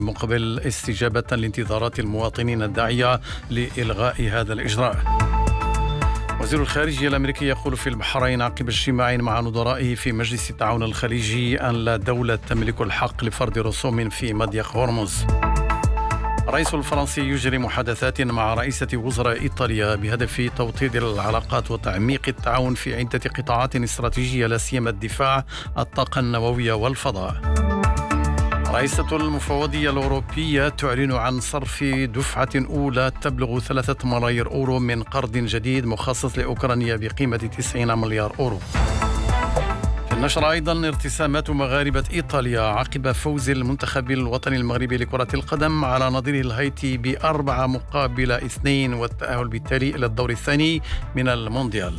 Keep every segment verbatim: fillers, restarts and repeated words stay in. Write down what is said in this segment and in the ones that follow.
مقبل استجابة لانتظارات المواطنين الداعية لإلغاء هذا الإجراء. وزير الخارجية الأمريكي يقول في البحرين عقب اجتماع مع نظرائه في مجلس التعاون الخليجي أن لا دولة تملك الحق لفرض رسوم في مضيق هرمز. الرئيس الفرنسي يجري محادثات مع رئيسة وزراء إيطاليا بهدف توطيد العلاقات وتعميق التعاون في عدة قطاعات استراتيجية لا سيما الدفاع، الطاقة النووية والفضاء. رئيسة المفوضية الأوروبية تعلن عن صرف دفعة أولى تبلغ ثلاثة ملايير أورو من قرض جديد مخصص لأوكرانيا بقيمة تسعين مليار أورو. في النشر أيضا ارتسامات مغاربة إيطاليا عقب فوز المنتخب الوطني المغربي لكرة القدم على نظيره الهايتي بأربعة مقابل اثنين والتأهل بالتالي إلى الدور الثاني من المونديال.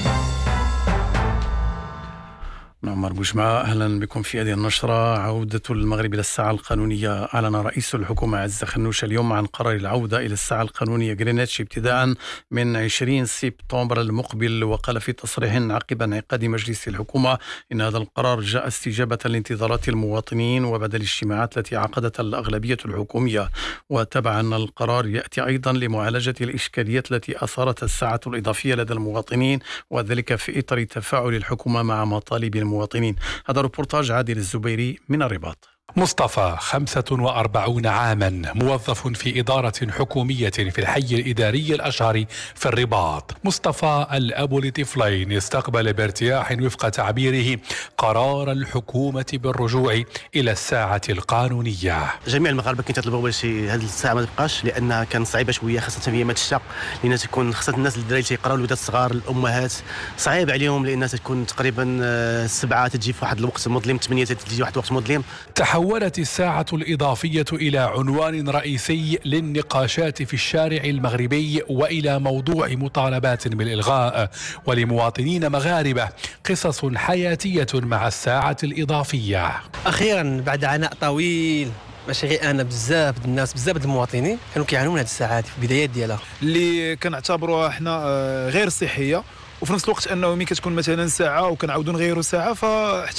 عمر بوجمعة، أهلا بكم في هذه النشرة. عودة المغرب إلى الساعة القانونية. أعلن رئيس الحكومة عز خنوش اليوم عن قرار العودة إلى الساعة القانونية غرينتش ابتداء من عشرين سبتمبر المقبل، وقال في تصريح عقب انعقاد مجلس الحكومة إن هذا القرار جاء استجابة لانتظارات المواطنين وبعد الاجتماعات التي عقدتها الأغلبية الحكومية. وتبع أن القرار يأتي أيضا لمعالجة الإشكاليات التي أثارت الساعة الإضافية لدى المواطنين، وذلك في إطار تفاعل الحكومة مع مطالب المواطنين. هذا ريبورتاج عادل الزبيري من الرباط. مصطفى خمسة وأربعين عاما، موظف في إدارة حكومية في الحي الإداري الأشهر في الرباط. مصطفى الأب لطفلين استقبل بارتياح وفق تعبيره قرار الحكومة بالرجوع إلى الساعة القانونية. جميع المغاربة كانت تطلبوا باش هذه الساعة ما تبقاش، لأنها كانت صعيبة شوية خاصة في أيام الشتاء، لأن تكون خاصة الناس الدراري تيقراو، الولادات الصغار، الأمهات صعيب عليهم لأنها تكون تقريبا سبعة تجي في واحد الوقت مظلم، ثمانية تجي واحد الوقت مظلم. تحولت الساعة الإضافية إلى عنوان رئيسي للنقاشات في الشارع المغربي وإلى موضوع مطالبات بالإلغاء، ولمواطنين مغاربة قصص حياتية مع الساعة الإضافية. أخيرا بعد عناء طويل، ماشي غير انا، بزاف الناس بزاف المواطنين كانوا كيعانوا من هذه الساعات في البدايات ديالها اللي كنعتبروها احنا غير صحيه، وفي نفس الوقت انه ملي كتكون مثلا ساعه وكنعاودوا نغيروا ساعه، فحتى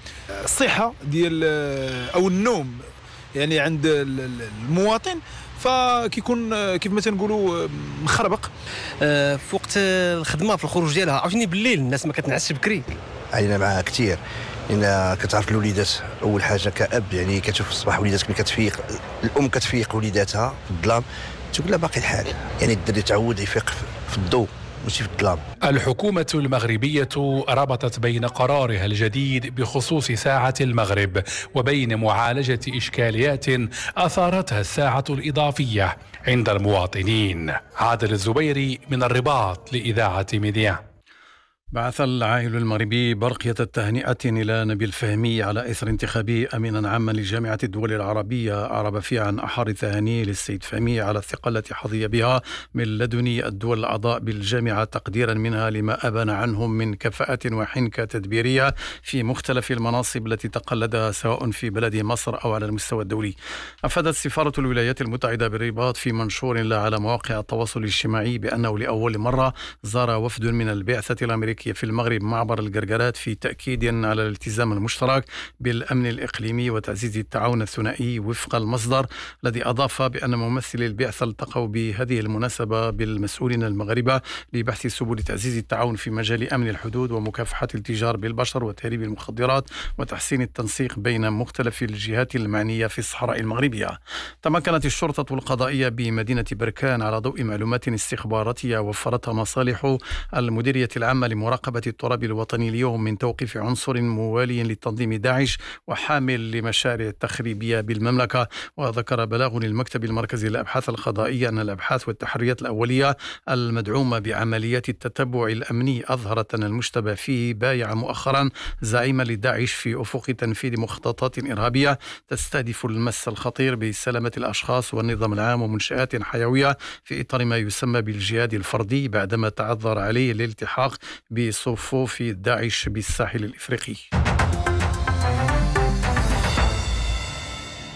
الصحه ديال او النوم يعني عند المواطن فكيكون كيف ما تنقولوا مخربق أه في وقت الخدمه في الخروج ديالها. عاوتاني بالليل الناس ما كتنعسش بكري. علينا معها كثير، لان كتعرف الوليدات اول حاجه كاب، يعني كتشوف الصباح وليداتك ملي كتفيق، الام كتفيق وليداتها في الظلام تقول لها باقي الحال، يعني الدري تعود يفيق في الضوء ماشي في الظلام. الحكومة المغربية ربطت بين قرارها الجديد بخصوص ساعة المغرب وبين معالجة إشكاليات أثارتها الساعة الإضافية عند المواطنين. عادل الزبيري من الرباط لإذاعة ميديا. بعث العائل المغربي برقية التهنئة إلى نبيل فهمي على إثر انتخابه أمينا عاما لجامعة الدول العربية. أعرب فيها عن أحر التهاني للسيد فهمي على الثقة التي حظي بها من لدن الدول الأعضاء بالجامعة، تقديرا منها لما أبان عنهم من كفاءة وحنكة تدبيرية في مختلف المناصب التي تقلدها سواء في بلد مصر أو على المستوى الدولي. أفادت سفارة الولايات المتحدة بالرباط في منشور له على مواقع التواصل الاجتماعي بأنه لأول مرة زار وفد من البعثة الأمريكية في المغرب معبر القرقرات في تأكيد على الالتزام المشترك بالأمن الإقليمي وتعزيز التعاون الثنائي وفق المصدر، الذي أضاف بأن ممثلي البعثة التقوا بهذه المناسبة بالمسؤولين المغاربة لبحث سبل تعزيز التعاون في مجال أمن الحدود ومكافحة التجار بالبشر وتهريب المخدرات وتحسين التنسيق بين مختلف الجهات المعنية في الصحراء المغربية. تمكنت الشرطة القضائية بمدينة بركان على ضوء معلومات استخباراتية وفرتها مصالح المديرية العامة لمراقبة مراقبة التراب الوطني اليوم من توقيف عنصر موالي لتنظيم داعش وحامل لمشاريع تخريبية بالمملكة. وذكر بلاغ للمكتب المركزي للأبحاث القضائية أن الأبحاث والتحريات الأولية المدعومة بعمليات التتبع الأمني أظهرت أن المشتبه فيه بايع مؤخرا زعيما لداعش في أفق تنفيذ مخططات إرهابية تستهدف المس الخطير بسلامة الأشخاص والنظام العام ومنشآت حيوية في إطار ما يسمى بالجهاد الفردي، بعدما تعذر عليه الالتحاق بصفوف داعش بالساحل الإفريقي.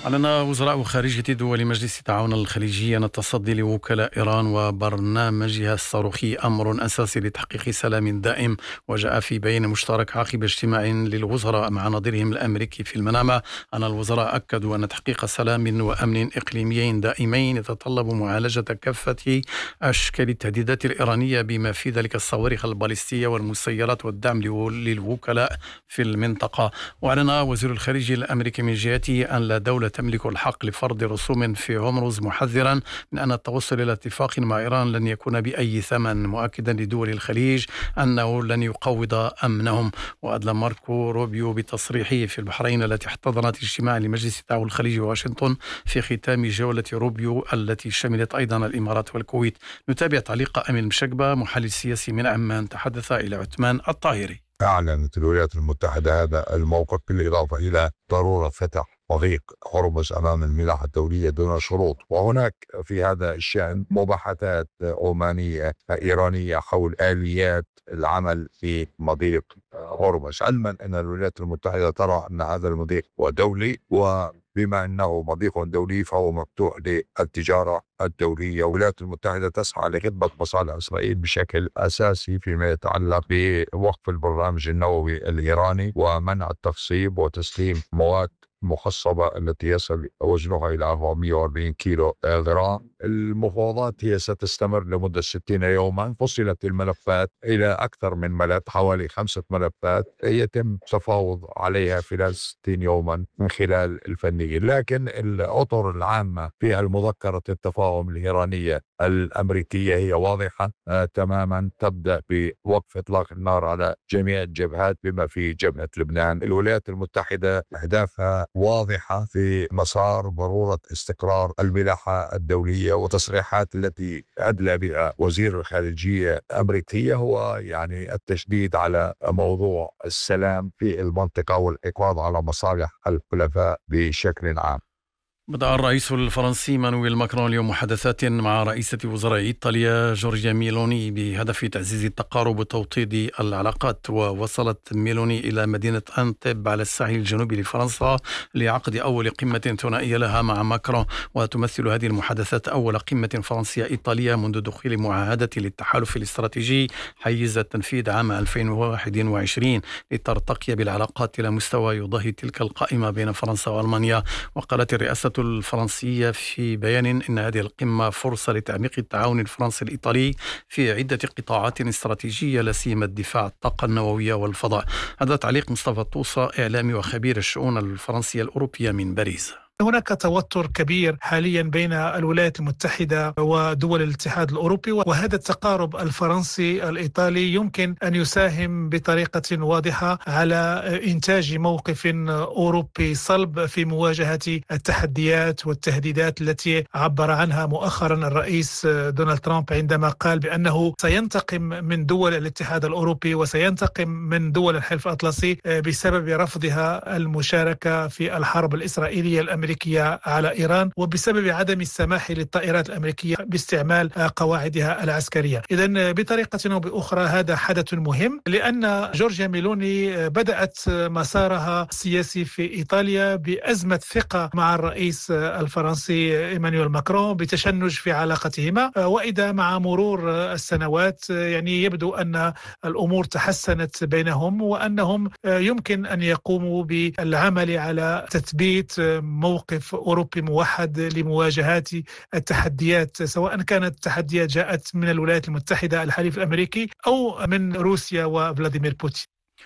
أعلن وزراء خارجية دول مجلس التعاون الخليجي أن التصدي لوكلاء إيران وبرنامجها الصاروخي أمر أساسي لتحقيق سلام دائم. وجاء في بيان مشترك عقب اجتماع للوزراء مع نظيرهم الأمريكي في المنامة أن الوزراء أكدوا أن تحقيق سلام وأمن إقليميين دائمين يتطلب معالجة كافة أشكال التهديدات الإيرانية بما في ذلك الصواريخ البالستية والمسيرات والدعم للوكلاء في المنطقة. وأعلن وزير الخارجية الأمريكي من جهته أن لا دولة تملك الحق لفرض رسوم في هرمز، محذرا من أن التوصل إلى اتفاق مع إيران لن يكون بأي ثمن، مؤكدا لدول الخليج أنه لن يقوض أمنهم. وأدلى ماركو روبيو بتصريحه في البحرين التي احتضنت اجتماع لمجلس التعاون الخليجي واشنطن في ختام جولة روبيو التي شملت أيضا الإمارات والكويت. نتابع تعليق أمين مشكبة محلل سياسي من عمان تحدث إلى عثمان الطاهري. أعلنت الولايات المتحدة هذا الموقف بالإضافة إلى ضرورة فتح طريق هرمز أمام الملاحة الدولية دون شروط. وهناك في هذا الشأن مباحثات عمانية إيرانية حول آليات العمل في مضيق هرمز، علما أن الولايات المتحدة ترى أن هذا المضيق هو دولي، وبما أنه مضيق دولي فهو مفتوح للتجارة الدولية. والولايات المتحدة تسعى لخدمة مصالح إسرائيل بشكل أساسي فيما يتعلق بوقف البرنامج النووي الإيراني ومنع التخصيب وتسليم مواد مخصبة التي يصل وزنها إلى أربعمئة وأربعين كيلو غرام. المفاوضات هي ستستمر لمدة ستين يوما. فصلت الملفات إلى أكثر من ملف، حوالي خمسة ملفات يتم تفاوض عليها خلال ستين يوما من خلال الفنيين. لكن الأطر العامة في المذكرة التفاهم الإيرانية الأمريكية هي واضحة آه تماما، تبدأ بوقف إطلاق النار على جميع الجبهات بما في جبهة لبنان. الولايات المتحدة أهدافها واضحة في مسار ضرورة استقرار الملاحة الدولية، وتصريحات التي أدلى بها وزير الخارجية الأمريكية هو يعني التشديد على موضوع السلام في المنطقة والحفاظ على مصالح الحلفاء بشكل عام. بدأ الرئيس الفرنسي مانويل ماكرون اليوم محادثات مع رئيسة وزراء إيطاليا جورجيا ميلوني بهدف تعزيز التقارب وتوطيد العلاقات. ووصلت ميلوني إلى مدينة أنتب على الساحل الجنوبي لفرنسا لعقد أول قمة ثنائية لها مع ماكرون. وتمثل هذه المحادثات أول قمة فرنسية إيطالية منذ دخول معاهدة للتحالف الاستراتيجي حيز التنفيذ عام ألفين وواحد وعشرين لترتقي بالعلاقات إلى مستوى يضاهي تلك القائمة بين فرنسا وألمانيا. وقالت الرئاسة الفرنسية في بيان إن هذه القمة فرصة لتعميق التعاون الفرنسي الإيطالي في عدة قطاعات استراتيجية لا سيما الدفاع، الطاقة النووية والفضاء. هذا تعليق مصطفى طوسة إعلامي وخبير الشؤون الفرنسية الأوروبية من باريس. هناك توتر كبير حاليا بين الولايات المتحدة ودول الاتحاد الأوروبي، وهذا التقارب الفرنسي الإيطالي يمكن أن يساهم بطريقة واضحة على إنتاج موقف أوروبي صلب في مواجهة التحديات والتهديدات التي عبر عنها مؤخرا الرئيس دونالد ترامب عندما قال بأنه سينتقم من دول الاتحاد الأوروبي وسينتقم من دول الحلف الأطلسي بسبب رفضها المشاركة في الحرب الإسرائيلية الأمريكية على إيران، وبسبب عدم السماح للطائرات الأمريكية باستعمال قواعدها العسكرية. إذن بطريقة أو بأخرى هذا حدث مهم، لأن جورجيا ميلوني بدأت مسارها السياسي في إيطاليا بأزمة ثقة مع الرئيس الفرنسي إيمانويل ماكرون بتشنج في علاقتهما. وإذا مع مرور السنوات يعني يبدو أن الأمور تحسنت بينهم، وأنهم يمكن أن يقوموا بالعمل على تثبيت موقف أوروبي موحد لمواجهة التحديات، سواء كانت التحديات جاءت من الولايات المتحدة الحليف الأمريكي أو من روسيا وفلاديمير بوتين.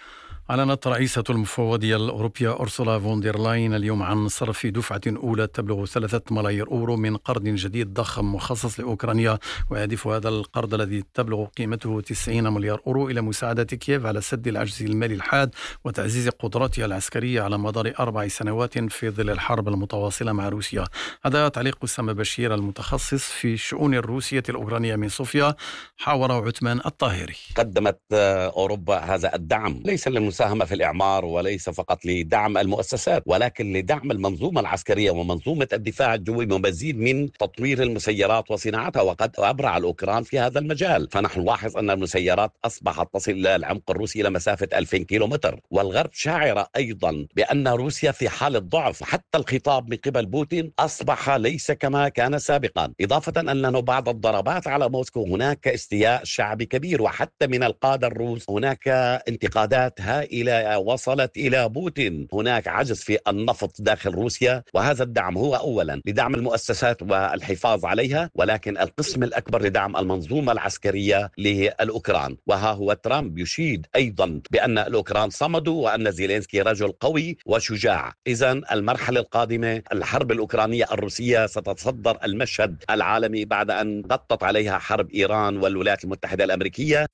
أعلنت رئيسة المفوضية الأوروبية أورسولا فون دير لاين اليوم عن صرف دفعة أولى تبلغ ثلاثة ملايير أورو من قرض جديد ضخم مخصص لأوكرانيا. ويهدف هذا القرض الذي تبلغ قيمته تسعين مليار أورو إلى مساعدة كييف على سد العجز المالي الحاد وتعزيز قدراتها العسكرية على مدار أربع سنوات في ظل الحرب المتواصلة مع روسيا. هذا تعليق أسامة بشير المتخصص في الشؤون الروسية الأوكرانية من صوفيا، حاوره عثمان الطاهري. قدمت أوروبا هذا الدعم ليس للمساعدة للمساهمة في الإعمار، وليس فقط لدعم المؤسسات ولكن لدعم المنظومة العسكرية ومنظومة الدفاع الجوي ومزيد من تطوير المسيرات وصناعتها. وقد أبرع الأوكران في هذا المجال، فنحن نلاحظ أن المسيرات أصبحت تصل إلى العمق الروسي إلى مسافة ألفين كيلومتر، والغرب شاعرة أيضا بأن روسيا في حالة ضعف. حتى الخطاب من قبل بوتين أصبح ليس كما كان سابقا، إضافة أنه بعد الضربات على موسكو هناك استياء شعبي كبير، وحتى من القادة الروس هناك انتقادات هائلة وصلت إلى بوتين. هناك عجز في النفط داخل روسيا، وهذا الدعم هو أولا لدعم المؤسسات والحفاظ عليها، ولكن القسم الأكبر لدعم المنظومة العسكرية للأوكران. وها هو ترامب يشيد أيضا بأن الأوكران صمدوا وأن زيلينسكي رجل قوي وشجاع. إذن المرحلة القادمة الحرب الأوكرانية الروسية ستتصدر المشهد العالمي بعد أن غطت عليها حرب إيران والولايات المتحدة الأمريكية.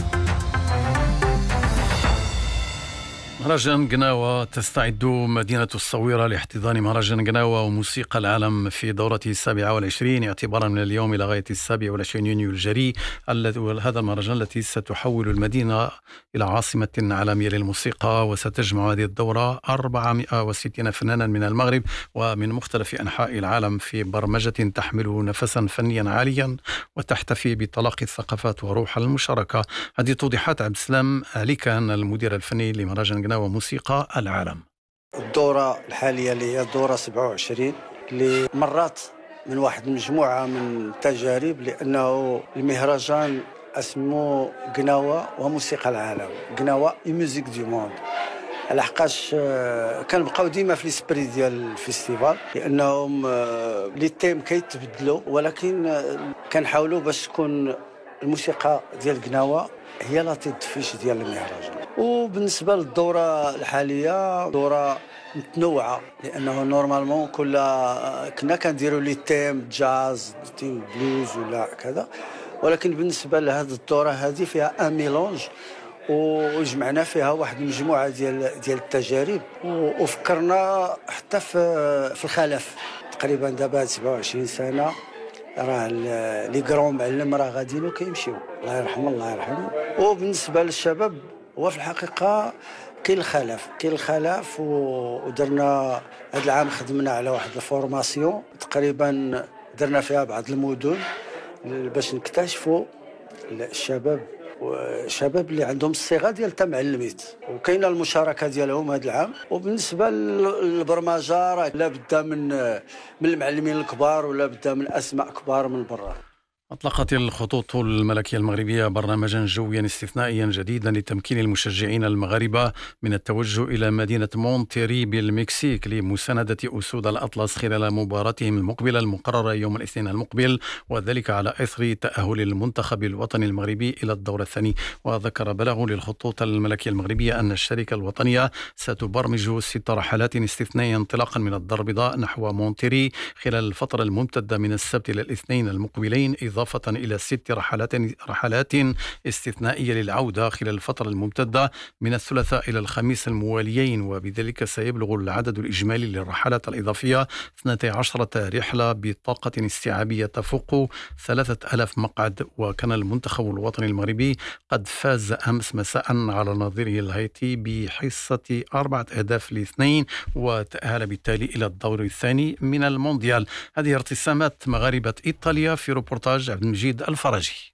مهرجان قناوة تستعد مدينة الصويرة لاحتضان مهرجان قناوة وموسيقى العالم في دورته السابعة والعشرين اعتبارا من اليوم إلى غاية السابع والعشرين يونيو الجاري. هذا المهرجان التي ستحول المدينة إلى عاصمة عالمية للموسيقى، وستجمع هذه الدورة أربعمائة وستين فنانا من المغرب ومن مختلف أنحاء العالم في برمجة تحمل نفسا فنيا عاليا وتحتفي بتلاقي الثقافات وروح المشاركة. هذه توضيحات عبد السلام عليكان المدير الفني لمهرجان وموسيقى العالم. الدورة الحالية اللي هي الدورة سبعة وعشرين اللي مرات من واحد المجموعة من التجارب، لأنه المهرجان اسمه قناوة وموسيقى العالم، قناوة اي ميوزيك دو موند، لحقاش كنبقاو ديما في ليسبري ديال الفيستيفال، لأنهم لي تيم كيتبدلوا، ولكن كنحاولوا باش تكون الموسيقى ديال قناوة هي لا تدفيش ديال المهرجان. وبالنسبه للدوره الحاليه دوره متنوعه، لانه نورمالمون كل كنا كنديروا لي تيم جاز تيم بلوز ولا كذا، ولكن بالنسبه لهذه الدوره هذه فيها ان ميلونج، وجمعنا فيها واحد المجموعه ديال ديال التجارب، وفكرنا حتى في في الخلف. تقريبا دابا سبعة وعشرين سنه راه لي كرون معلم راه غاديين وكيمشيو، الله يرحمه الله يرحمه. وبالنسبه للشباب هو في الحقيقه كاين الخلاف كاين الخلاف ودرنا هذا العام خدمنا على واحد الفورماسيون تقريبا درنا فيها بعض المدن باش نكتشفوا الشباب والشباب اللي عندهم الصيغه ديال تا معلميت، وكاينه المشاركه ديالهم هذا العام. وبالنسبه للبرمجه راه لا بدا من من المعلمين الكبار ولا بدا من اسماء كبار من برا. أطلقت الخطوط الملكية المغربية برنامجا جويا استثنائيا جديدا لتمكين المشجعين المغاربة من التوجه إلى مدينة مونتيري بالمكسيك لمساندة أسود الأطلس خلال مباراتهم المقبلة المقررة يوم الاثنين المقبل، وذلك على إثر تأهل المنتخب الوطني المغربي إلى الدور الثاني. وذكر بلاغ للخطوط الملكية المغربية أن الشركة الوطنية ستبرمج ست رحلات استثنائية انطلاقا من الدار البيضاء نحو مونتيري خلال الفترة الممتدة من السبت إلى الاثنين المقبلين، إضافة إلى ست رحلات رحلات استثنائية للعودة خلال الفترة الممتدة من الثلاثاء إلى الخميس المواليين. وبذلك سيبلغ العدد الإجمالي للرحلات الإضافية اثنتي عشرة رحلة بطاقة استيعابية تفوق ثلاثة آلاف مقعد. وكان المنتخب الوطني المغربي قد فاز أمس مساء على نظيره الهايتي بحصة أربعة أهداف لاثنين، وتأهل بالتالي إلى الدور الثاني من المونديال. هذه ارتسامات مغاربة إيطاليا في روبورتاج عبد المجيد الفرجي.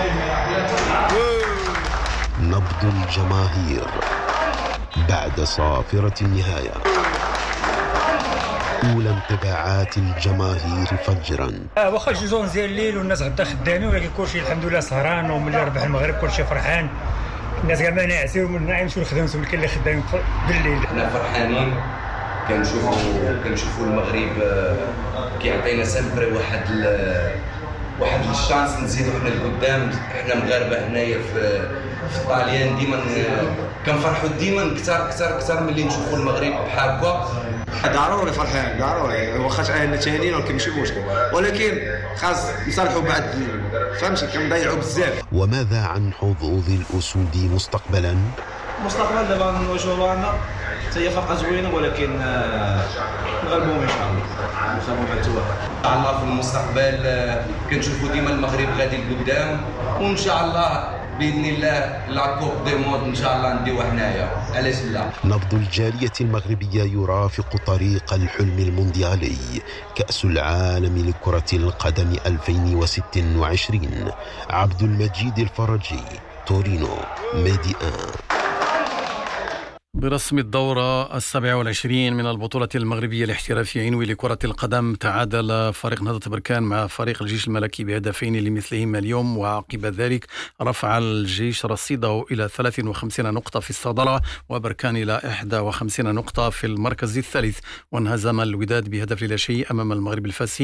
نبض الجماهير بعد صافرة النهاية، أولى انطباعات الجماهير فجرا. اه واخا شي زون ديال الليل والناس غدا خدامين، ولكن كلشي الحمد لله سهران، وملي ربح المغرب كلشي فرحان، الناس كاع ما ناعسين ومن ناعمين لخدمتهم، كاين اللي خدامين بالليل. حنا فرحانين كنشوفوا كنشوفوا المغرب كيعطينا سامبري واحد واحد الشانس نزيدو حنا لقدام. حنا مغاربه هنايا في في الطاليان ديما كنفرحوا ديما كثر كثر كثر ملي نشوفوا المغرب بحال هكا. ضروري فرحان ضروري، واخا تاهلنا تاهلين ولكن ماشي مشكل، ولكن خاص نصالحوا بعد فهمتي كنضيعوا بزاف. وماذا عن حظوظ الأسود مستقبلا؟ مستقبل دابا نواجهوا لنا حتى هي فرقه زوينه، ولكن نغلبوهم ان شاء الله، نخافوا على التوفيق ان شاء الله. في المستقبل كنشوفوا ديما المغرب غادي لقدام، وان شاء الله باذن الله لا كوب دي مود ان شاء الله نديوها حنايا، علاش لا؟ نبض الجالية المغربية يرافق طريق الحلم المونديالي، كأس العالم لكرة القدم ألفين وستة وعشرين. عبد المجيد الفرجي، تورينو، ميدي آن. برسم الدورة السابعة والعشرين من البطولة المغربية الاحترافية ينوي لكرة القدم، تعادل فريق نهضة بركان مع فريق الجيش الملكي بهدفين لمثلهما اليوم، وعقب ذلك رفع الجيش رصيده إلى ثلاث وخمسين نقطة في الصدارة، وبركان إلى إحدى وخمسين نقطة في المركز الثالث. وانهزم الوداد بهدف لا شيء أمام المغرب الفاسي